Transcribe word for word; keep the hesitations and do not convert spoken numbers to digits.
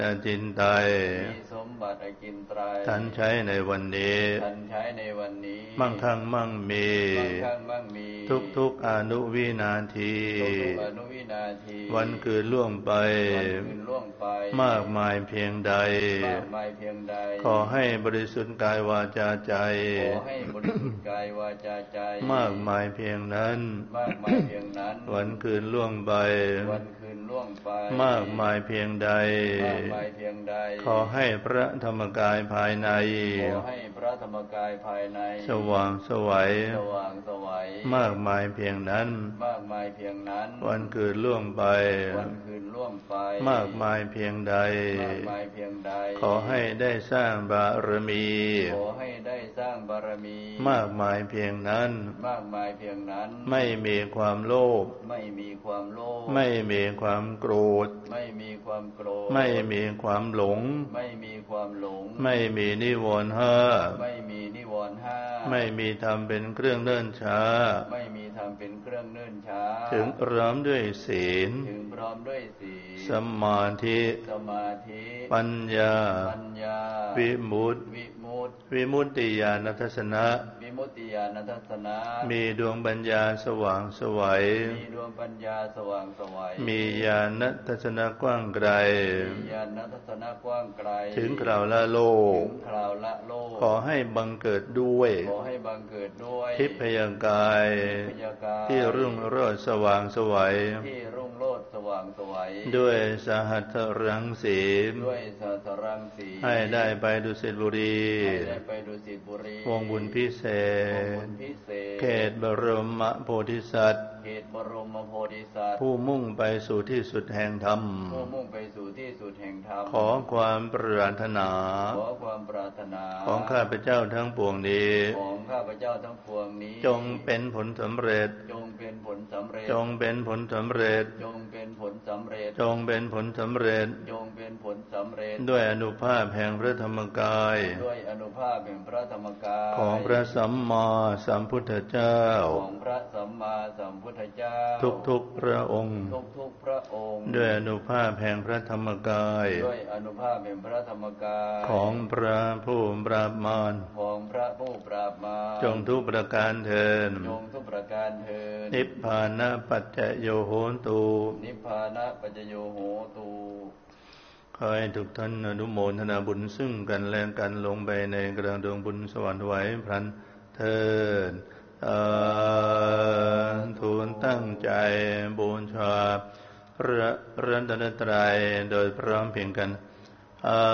อาจินไตยมีสมบัติอจินไตยท่านใช้ในวันนี้ท่านใช้ในวันนี้มั่งคั่งมั่งมีมั่งคั่งมั่งมีทุกทุกอนุวินาทีทุกๆอนุวินาทีวันคืนล่วงไปวันคืนล่วงไปมากมายเพียงใดมากมายเพียงใดขอให้บริสุทธิ์กายวาจาใจขอให้บริสุทธิ์กายวาจาใจมากมายเพียงนั้นมากมายเพียงนั้นวันคืนล่วงไปวันคืนล่วงไปมากมายเพียงใดมากมายเพียงใดขอให้พระธรรมกายภายในขอให้พระธรรมกายภายในสว่างไสวัยสว่างไสวัยมากมายเพียงนั้นมากมายเพียงนั้นวันคืนล่วงไปวันคืนล่วงไปมากมายเพียงใดมากมายเพียงใดขอให้ได้สร้างบารมีขอให้ได้สร้างบารมีมากมายเพียงนั้นมากมายเพียงนั้นไม่มีความโลภไม่มีความโลภไม่มีความโกรธไม่มีความโกรธไม่มีความหลงไม่มีความหลงไม่มีนิวรณ์ห้าไม่มีนิวรณ์ห้าไม่มีธรรมเป็นเครื่องเนิ่นช้าไม่มีธรรมเป็นเครื่องเนิ่นช้าถึงพร้อมด้วยศีลถึงพร้อมด้วยศีลสมาธิสมาธิปัญญาปัญญาวิมุตติวิมุตติวิมุตติญาณทัสสนะวิมุตติญาณทัสสนะมีดวงปัญญาสว่างไสวมีดวงปัญญาสว่างไสวมีญาณทัสสนะกว้างไกลมีญาณทัสสนะกว้างไกลถึงคราวละโลกถึงคราวละโลกขอให้บังเกิดด้วยขอให้บังเกิดด้วยทิพยกายที่รุ่งโรจน์สว่างไสวที่รุ่งโรจน์สว่างไสวด้วยสหัสรังสีด้วยสหัสรังสีให้ได้ไปดุสิตบุรีให้ได้ไปดุสิตบุรีวงบุญพิเศษเขตบรมโพธิสัตว์เขตบรมโพธิสัตว์ผู้มุ่งไปสู่ที่สุดแห่งธรรมผู้มุ่งไปสู่ที่สุดแห่งธรรมขอความปรารถนาขอความปรารถนาของข้าพเจ้าทั้งปวงนี้ของข้าพเจ้าทั้งปวงนี้จงเป็นผลสำเร็จจงเป็นผลสำเร็จจงเป็นผลสำเร็จจงเป็นผลสำเร็จจงเป็นผลสำเร็จจงเป็นผลสำเร็จด้วยอนุภาพแห่งพระธรรมกายด้วยอนุภาพแห่งพระธรรมกายของพระสัมมาสัมพุทธเจ้าของพระสัมมาสัมพุทธเจ้าทุกๆพระองค์ทุกๆพระองค์ด้วยอนุภาพแห่งพระธรรมกายด้วยอนุภาพแห่งพระธรรมกายของพระผู้ปราบมารของพระผู้ปราบมารจงทุกประการเถิดจงทุกประการเถิดนิพพานะปัจจโยโหตุนิพพานะปัจจโยโหตุขอให้ทุกท่านอนุโมทนาบุญซึ่งกันและกันลงไปในกระดวงบุญสวรรค์ไว้พลันเถิดทูลตั้งใจบูชาพระรัตนตรัยโดยพร้อมเพรียงกัน